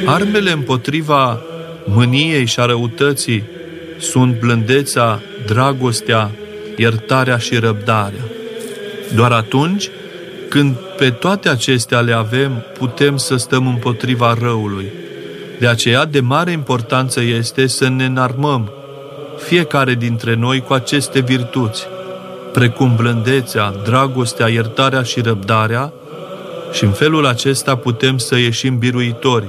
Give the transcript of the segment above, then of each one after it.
Armele împotriva mâniei și a răutății sunt blândețea, dragostea, iertarea și răbdarea. Doar atunci când pe toate acestea le avem, putem să stăm împotriva răului. De aceea, de mare importanță este să ne înarmăm fiecare dintre noi cu aceste virtuți, precum blândețea, dragostea, iertarea și răbdarea, și în felul acesta putem să ieșim biruitori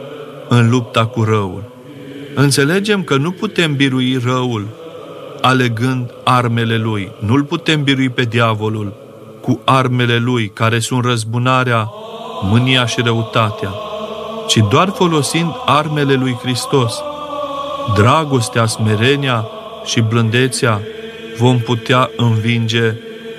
în lupta cu răul. Înțelegem că nu putem birui răul alegând armele lui. Nu-l putem birui pe diavolul cu armele lui, care sunt răzbunarea, mânia și răutatea, ci doar folosind armele lui Hristos, dragostea, smerenia și blândețea, vom putea învinge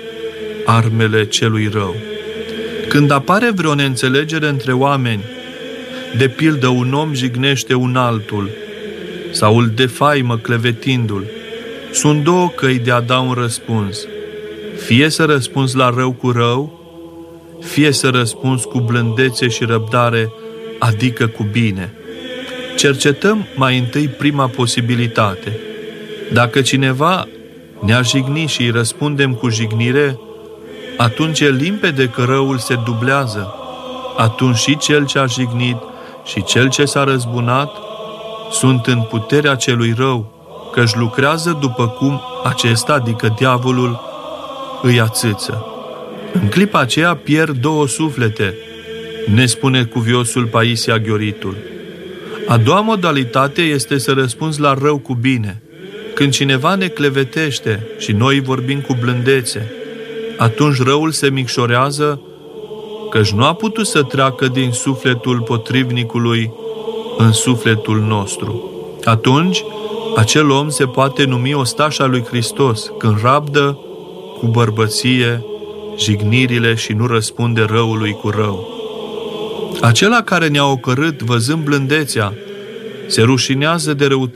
armele celui rău. Când apare vreo neînțelegere între oameni, de pildă un om jignește un altul sau îl defaimă clevetindu-l, sunt două căi de a da un răspuns. Fie să răspunzi la rău cu rău, fie să răspunzi cu blândețe și răbdare, adică cu bine. Cercetăm mai întâi prima posibilitate. Dacă cineva ne-a jignit și îi răspundem cu jignire, atunci e limpede că răul se dublează. Atunci și cel ce a jignit și cel ce s-a răzbunat sunt în puterea celui rău, că-și lucrează după cum acesta, adică diavolul, îi ațâță. În clipa aceea pierd două suflete, ne spune cuviosul Paisia Ghioritul. A doua modalitate este să răspunzi la rău cu bine. Când cineva ne clevetește și noi vorbim cu blândețe, atunci răul se micșorează, căci nu a putut să treacă din sufletul potrivnicului în sufletul nostru. Atunci, acel om se poate numi ostaș al lui Hristos, când rabdă cu bărbăție jignirile și nu răspunde răului cu rău. Acela care ne-a ocărât văzând blândețea, se rușinează de răutate